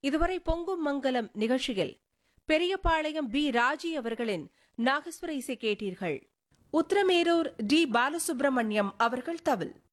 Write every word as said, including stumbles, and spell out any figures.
இதுவரை பொங்கும் மங்கலம் நிகழ்ச்சியில் பெரியபாளையம் பி ராஜி அவர்களின் நாகஸ்வர இசை கேட்டீர்கள். உத்திரமேரூர் டி பாலசுப்ரமணியம் அவர்கள் தவில்.